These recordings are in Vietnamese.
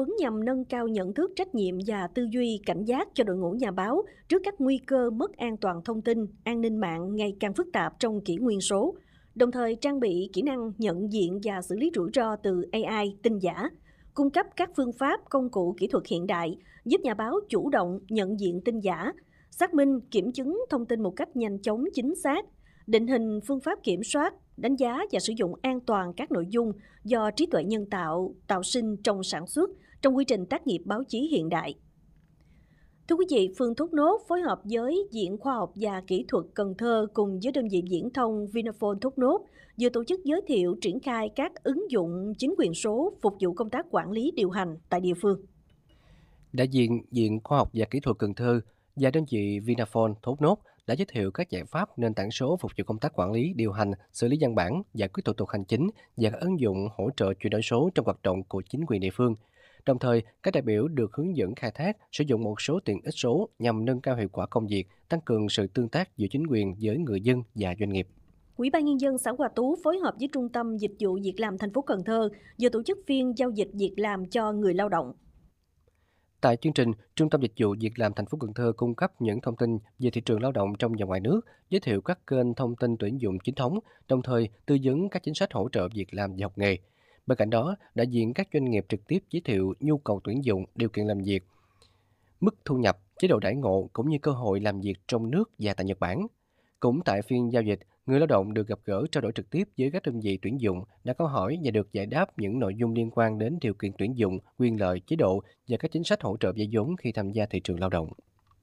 huấn nhằm nâng cao nhận thức, trách nhiệm và tư duy cảnh giác cho đội ngũ nhà báo trước các nguy cơ mất an toàn thông tin, an ninh mạng ngày càng phức tạp trong kỷ nguyên số, đồng thời trang bị kỹ năng nhận diện và xử lý rủi ro từ AI, tin giả, cung cấp các phương pháp, công cụ kỹ thuật hiện đại giúp nhà báo chủ động nhận diện tin giả, xác minh, kiểm chứng thông tin một cách nhanh chóng, chính xác, định hình phương pháp kiểm soát, đánh giá và sử dụng an toàn các nội dung do trí tuệ nhân tạo tạo sinh trong sản xuất, trong quy trình tác nghiệp báo chí hiện đại. Thưa quý vị, phường Thốt Nốt phối hợp với Viện Khoa học và Kỹ thuật Cần Thơ cùng với đơn vị viễn thông Vinaphone Thốt Nốt vừa tổ chức giới thiệu triển khai các ứng dụng chính quyền số phục vụ công tác quản lý điều hành tại địa phương. Đại diện Viện Khoa học và Kỹ thuật Cần Thơ và đơn vị Vinaphone Thốt Nốt đã giới thiệu các giải pháp nền tảng số phục vụ công tác quản lý, điều hành, xử lý văn bản, giải quyết thủ tục hành chính và các ứng dụng hỗ trợ chuyển đổi số trong hoạt động của chính quyền địa phương. Đồng thời, các đại biểu được hướng dẫn khai thác, sử dụng một số tiện ích số nhằm nâng cao hiệu quả công việc, tăng cường sự tương tác giữa chính quyền với người dân và doanh nghiệp. Ủy ban Nhân dân xã Hòa Tú phối hợp với Trung tâm Dịch vụ Việc làm thành phố Cần Thơ vừa tổ chức phiên giao dịch việc làm cho người lao động. Tại chương trình, Trung tâm Dịch vụ Việc làm thành phố Cần Thơ cung cấp những thông tin về thị trường lao động trong và ngoài nước, giới thiệu các kênh thông tin tuyển dụng chính thống, đồng thời tư vấn các chính sách hỗ trợ việc làm và học nghề. Bên cạnh đó, đại diện các doanh nghiệp trực tiếp giới thiệu nhu cầu tuyển dụng, điều kiện làm việc, mức thu nhập, chế độ đãi ngộ cũng như cơ hội làm việc trong nước và tại Nhật Bản. Cũng tại phiên giao dịch, người lao động được gặp gỡ trao đổi trực tiếp với các đơn vị tuyển dụng, đặt câu hỏi và được giải đáp những nội dung liên quan đến điều kiện tuyển dụng, quyền lợi, chế độ và các chính sách hỗ trợ vay vốn khi tham gia thị trường lao động.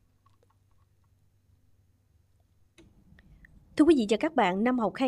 Thưa quý vị và các bạn, năm học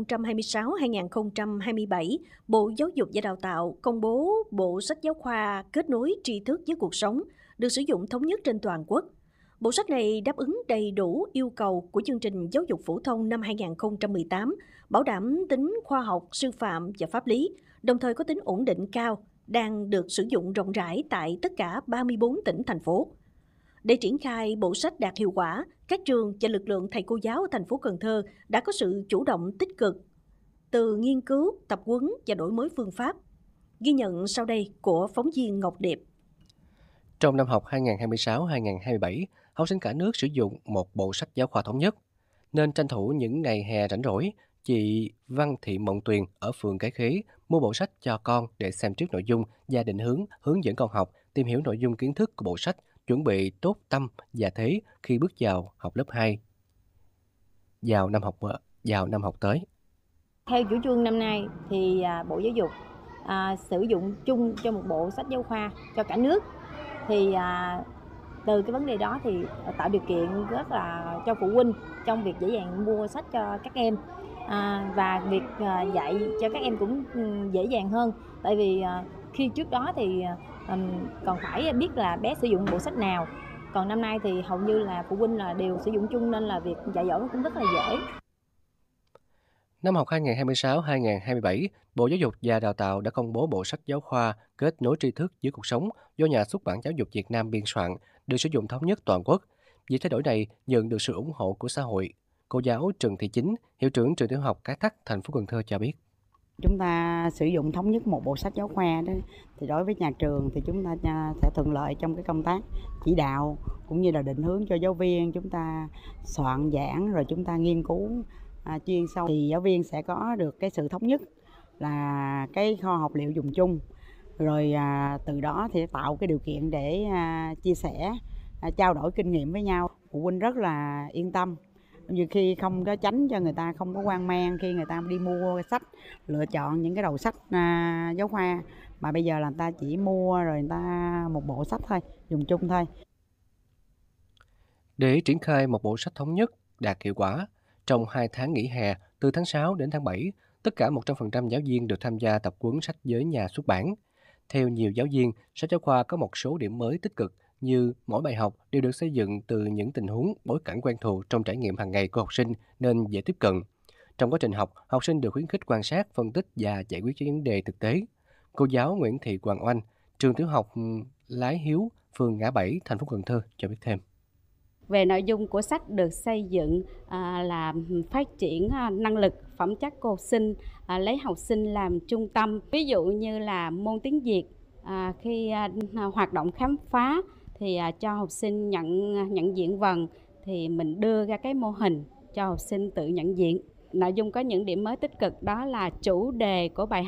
2026-2027, Bộ Giáo dục và Đào tạo công bố bộ sách giáo khoa kết nối tri thức với cuộc sống được sử dụng thống nhất trên toàn quốc. Bộ sách này đáp ứng đầy đủ yêu cầu của chương trình giáo dục phổ thông năm 2018, bảo đảm tính khoa học, sư phạm và pháp lý, đồng thời có tính ổn định cao, đang được sử dụng rộng rãi tại tất cả 34 tỉnh, thành phố. Để triển khai bộ sách đạt hiệu quả, các trường và lực lượng thầy cô giáo ở thành phố Cần Thơ đã có sự chủ động tích cực từ nghiên cứu, tập huấn và đổi mới phương pháp. Ghi nhận sau đây của phóng viên Ngọc Điệp. Trong năm học 2026-2027, học sinh cả nước sử dụng một bộ sách giáo khoa thống nhất. Nên tranh thủ những ngày hè rảnh rỗi, chị Văn Thị Mộng Tuyền ở phường Cái Khế mua bộ sách cho con để xem trước nội dung và định hướng dẫn con học, tìm hiểu nội dung kiến thức của bộ sách, chuẩn bị tốt tâm và thế khi bước vào học lớp 2 vào năm học tới. Theo chủ trương năm nay thì Bộ Giáo dục sử dụng chung cho một bộ sách giáo khoa cho cả nước. Thì từ cái vấn đề đó thì tạo điều kiện rất là cho phụ huynh trong việc dễ dàng mua sách cho các em, và việc dạy cho các em cũng dễ dàng hơn. Tại vì khi trước đó thì còn phải biết là bé sử dụng bộ sách nào. Còn năm nay thì hầu như là phụ huynh là đều sử dụng chung nên là việc dạy dỗ cũng rất là dễ. Năm học 2026-2027, Bộ Giáo dục và Đào tạo đã công bố bộ sách giáo khoa kết nối tri thức với cuộc sống do Nhà xuất bản Giáo dục Việt Nam biên soạn, được sử dụng thống nhất toàn quốc. Việc thay đổi này nhận được sự ủng hộ của xã hội. Cô giáo Trần Thị Chính, hiệu trưởng trường tiểu học Cái Tắc, thành phố Cần Thơ cho biết. Chúng ta sử dụng thống nhất một bộ sách giáo khoa đó, thì đối với nhà trường thì chúng ta sẽ thuận lợi trong cái công tác chỉ đạo cũng như là định hướng cho giáo viên. Chúng ta soạn giảng rồi chúng ta nghiên cứu chuyên sâu thì giáo viên sẽ có được cái sự thống nhất là cái kho học liệu dùng chung, rồi từ đó thì tạo cái điều kiện để chia sẻ, trao đổi kinh nghiệm với nhau. Phụ huynh rất là yên tâm, nhiều khi không có tránh cho người ta không có hoang mang khi người ta đi mua sách, lựa chọn những cái đầu sách giáo khoa, mà bây giờ là người ta chỉ mua rồi người ta một bộ sách thôi, dùng chung thôi. Để triển khai một bộ sách thống nhất đạt hiệu quả, trong 2 tháng nghỉ hè, từ tháng 6 đến tháng 7, tất cả 100% giáo viên được tham gia tập huấn sách với nhà xuất bản. Theo nhiều giáo viên, sách giáo khoa có một số điểm mới tích cực như mỗi bài học đều được xây dựng từ những tình huống, bối cảnh quen thuộc trong trải nghiệm hàng ngày của học sinh nên dễ tiếp cận. Trong quá trình học, học sinh được khuyến khích quan sát, phân tích và giải quyết những vấn đề thực tế. Cô giáo Nguyễn Thị Hoàng Oanh, trường tiểu học Lái Hiếu, phường Ngã Bảy, thành phố Cần Thơ cho biết thêm. Về nội dung của sách được xây dựng là phát triển năng lực, phẩm chất của học sinh, lấy học sinh làm trung tâm. Ví dụ như là môn tiếng Việt Khi hoạt động khám phá thì cho học sinh nhận diện vần, thì mình đưa ra cái mô hình cho học sinh tự nhận diện. Nội dung có những điểm mới tích cực, đó là chủ đề của bài